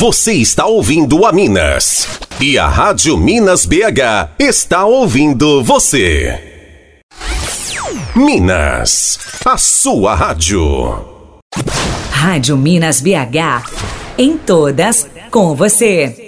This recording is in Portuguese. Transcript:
Você está ouvindo a Minas. E a Rádio Minas BH está ouvindo você. Minas, a sua rádio. Rádio Minas BH, em todas com você.